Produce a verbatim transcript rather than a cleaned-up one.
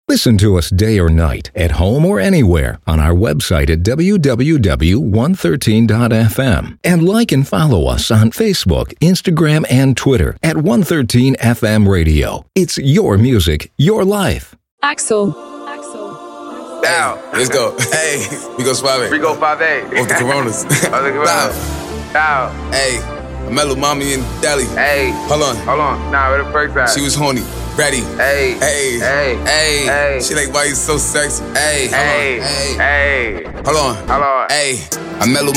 Listen to us day or night, at home or anywhere, on our website at w w w dot one thirteen dot f m. And like and follow us on Facebook, Instagram, and Twitter at one thirteen F M Radio. It's your music, your life. Axel. Down. Let's go. Hey, we go five eight. We go five eight. Off the Coronas. Off the Coronas. Down. Hey, I met little mommy in Delhi. Hey. Hold on. Hold on. Nah, where the perks at? She was horny. Ready. Hey. Hey. Hey. Hey. Hey. She like, why you so sexy? Hey. Hey. Hold on. Hey. Hey. Hold on. Hold on. Hey. I met little